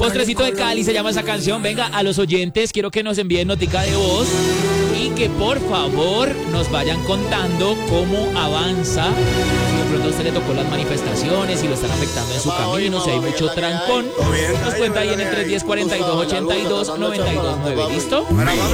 Postrecito de Cali se llama esa canción. Venga, a los oyentes quiero que nos envíen notica de voz y que por favor nos vayan contando cómo avanza. Si de pronto a usted le tocó las manifestaciones, si lo están afectando en su camino, si hay mucho trancón, nos cuenta ahí en el 310-4282-929. ¿Listo?